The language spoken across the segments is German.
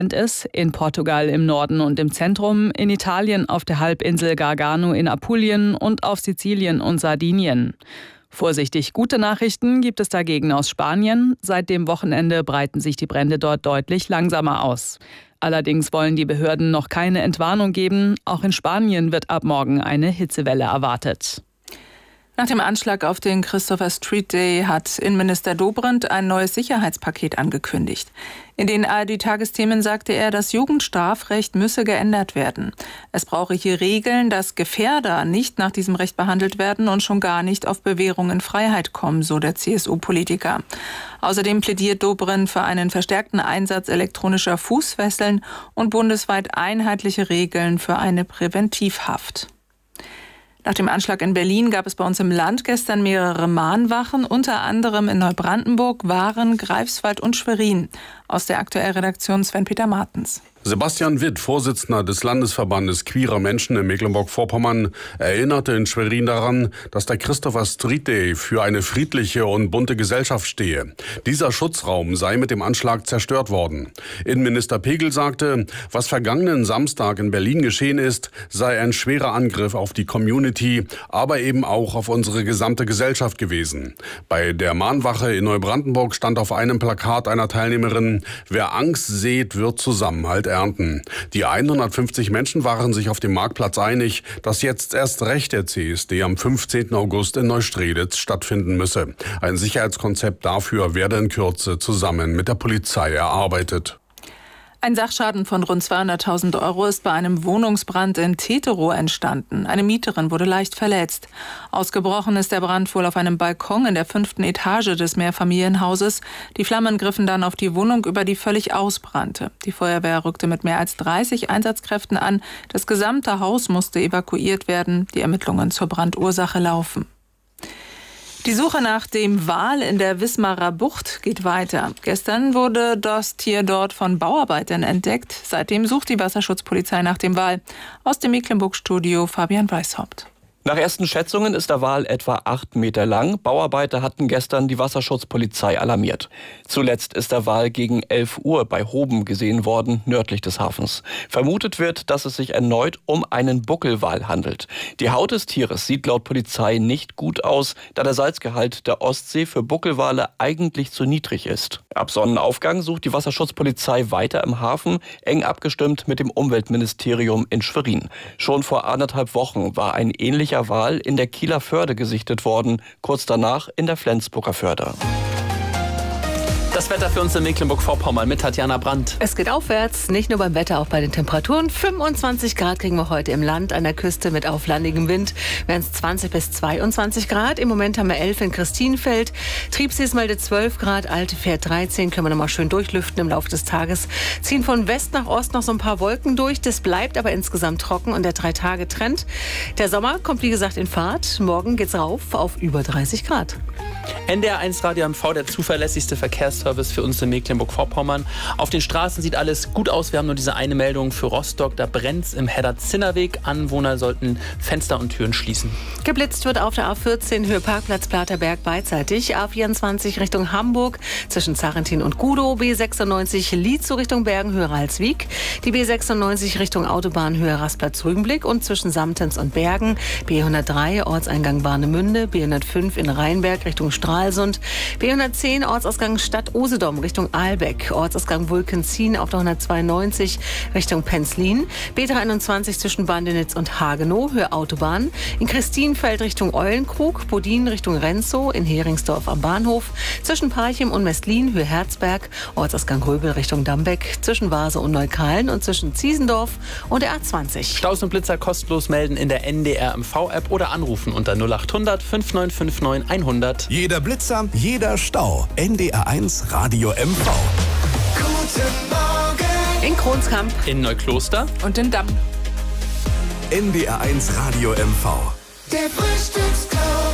ist, in Portugal im Norden und im Zentrum, in Italien auf der Halbinsel Gargano in Apulien und auf Sizilien und Sardinien. Vorsichtig gute Nachrichten gibt es dagegen aus Spanien. Seit dem Wochenende breiten sich die Brände dort deutlich langsamer aus. Allerdings wollen die Behörden noch keine Entwarnung geben. Auch in Spanien wird ab morgen eine Hitzewelle erwartet. Nach dem Anschlag auf den Christopher Street Day hat Innenminister Dobrindt ein neues Sicherheitspaket angekündigt. In den ARD-Tagesthemen sagte er, das Jugendstrafrecht müsse geändert werden. Es brauche hier Regeln, dass Gefährder nicht nach diesem Recht behandelt werden und schon gar nicht auf Bewährung in Freiheit kommen, so der CSU-Politiker. Außerdem plädiert Dobrindt für einen verstärkten Einsatz elektronischer Fußfesseln und bundesweit einheitliche Regeln für eine Präventivhaft. Nach dem Anschlag in Berlin gab es bei uns im Land gestern mehrere Mahnwachen, unter anderem in Neubrandenburg, Waren, Greifswald und Schwerin. Aus der Aktuell-Redaktion Sven-Peter Martens. Sebastian Witt, Vorsitzender des Landesverbandes queerer Menschen in Mecklenburg-Vorpommern, erinnerte in Schwerin daran, dass der Christopher Street Day für eine friedliche und bunte Gesellschaft stehe. Dieser Schutzraum sei mit dem Anschlag zerstört worden. Innenminister Pegel sagte, was vergangenen Samstag in Berlin geschehen ist, sei ein schwerer Angriff auf die Community, aber eben auch auf unsere gesamte Gesellschaft gewesen. Bei der Mahnwache in Neubrandenburg stand auf einem Plakat einer Teilnehmerin, wer Angst sät, wird Zusammenhalt ernten. Die 150 Menschen waren sich auf dem Marktplatz einig, dass jetzt erst recht der CSD am 15. August in Neustrelitz stattfinden müsse. Ein Sicherheitskonzept dafür werde in Kürze zusammen mit der Polizei erarbeitet. Ein Sachschaden von rund 200.000 € ist bei einem Wohnungsbrand in Teterow entstanden. Eine Mieterin wurde leicht verletzt. Ausgebrochen ist der Brand wohl auf einem Balkon in der 5. Etage des Mehrfamilienhauses. Die Flammen griffen dann auf die Wohnung über, die völlig ausbrannte. Die Feuerwehr rückte mit mehr als 30 Einsatzkräften an. Das gesamte Haus musste evakuiert werden. Die Ermittlungen zur Brandursache laufen. Die Suche nach dem Wal in der Wismarer Bucht geht weiter. Gestern wurde das Tier dort von Bauarbeitern entdeckt. Seitdem sucht die Wasserschutzpolizei nach dem Wal. Aus dem Mecklenburg-Studio Fabian Weishaupt. Nach ersten Schätzungen ist der Wal etwa 8 Meter lang. Bauarbeiter hatten gestern die Wasserschutzpolizei alarmiert. Zuletzt ist der Wal gegen 11 Uhr bei Hoben gesehen worden, nördlich des Hafens. Vermutet wird, dass es sich erneut um einen Buckelwal handelt. Die Haut des Tieres sieht laut Polizei nicht gut aus, da der Salzgehalt der Ostsee für Buckelwale eigentlich zu niedrig ist. Ab Sonnenaufgang sucht die Wasserschutzpolizei weiter im Hafen, eng abgestimmt mit dem Umweltministerium in Schwerin. Schon vor 1,5 Wochen war ein ähnlicher Wal in der Kieler Förde gesichtet worden, kurz danach in der Flensburger Förde. Das Wetter für uns in Mecklenburg-Vorpommern mit Tatjana Brandt. Es geht aufwärts, nicht nur beim Wetter, auch bei den Temperaturen. 25 Grad kriegen wir heute im Land, an der Küste mit auflandigem Wind wären es 20 bis 22 Grad. Im Moment haben wir 11 in Christinfeld. Triebsees meldet 12 Grad, Altefährt 13. Können wir noch mal schön durchlüften im Laufe des Tages. Ziehen von West nach Ost noch so ein paar Wolken durch. Das bleibt aber insgesamt trocken und der 3-Tage-Trend. Der Sommer kommt, wie gesagt, in Fahrt. Morgen geht's rauf auf über 30 Grad. NDR1 Radio MV, der zuverlässigste Verkehrsservice für uns in Mecklenburg-Vorpommern. Auf den Straßen sieht alles gut aus. Wir haben nur diese eine Meldung für Rostock. Da brennt's im Hedder-Zinnerweg. Anwohner sollten Fenster und Türen schließen. Geblitzt wird auf der A14 Höhe Parkplatz Platerberg beidseitig. A24 Richtung Hamburg zwischen Zarentin und Gudow. B96 Lietzow Richtung Bergen Höhe Ralswiek. Die B96 Richtung Autobahn Höhe Rastplatz-Rügenblick und zwischen Samtens und Bergen. B103 Ortseingang Warnemünde. B105 in Rheinberg Richtung Stralsund. B110 Ortsausgang Stadt Usedom Richtung Ahlbeck. Ortsausgang Wulkenzien auf der 192 Richtung Penzlin. B23 zwischen Bandenitz und Hagenow Höhe Autobahn. In Christinfeld Richtung Eulenkrug. Bodin Richtung Renzow. In Heringsdorf am Bahnhof. Zwischen Parchim und Mestlin Höhe Herzberg. Ortsausgang Röbel Richtung Dambeck. Zwischen Vase und Neukalen und zwischen Ziesendorf und der A20. Staus und Blitzer kostenlos melden in der NDR MV-App oder anrufen unter 0800 5959 100. Jeder Blitzer, jeder Stau. NDR1 Radio MV. Guten Morgen. In Kronskamp. In Neukloster. Und in Damm. NDR1 Radio MV. Der Frühstücksclub.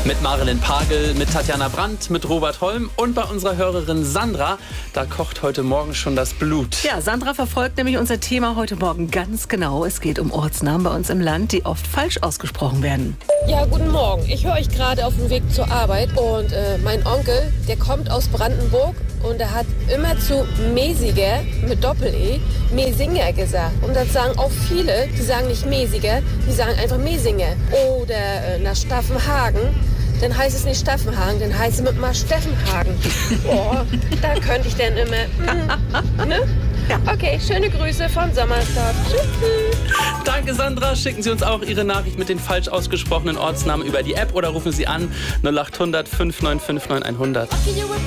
Mit Marilyn Pagel, mit Tatjana Brandt, mit Robert Holm und bei unserer Hörerin Sandra. Da kocht heute Morgen schon das Blut. Ja, Sandra verfolgt nämlich unser Thema heute Morgen ganz genau. Es geht um Ortsnamen bei uns im Land, die oft falsch ausgesprochen werden. Ja, guten Morgen. Ich höre euch gerade auf dem Weg zur Arbeit und mein Onkel, der kommt aus Brandenburg und er hat immer zu Mäsiger mit Doppel-E Mesinger gesagt. Und das sagen auch viele, die sagen nicht Mäsiger, die sagen einfach Mesinger. Oder nach Staffenhagen, dann heißt es nicht Staffenhagen, dann heißt es mit mal Steffenhagen. Boah, da könnte ich dann immer, ne? Ja. Okay, schöne Grüße von Sommersdorf. Tschüss. Danke, Sandra. Schicken Sie uns auch Ihre Nachricht mit den falsch ausgesprochenen Ortsnamen über die App oder rufen Sie an 0800 595 9100.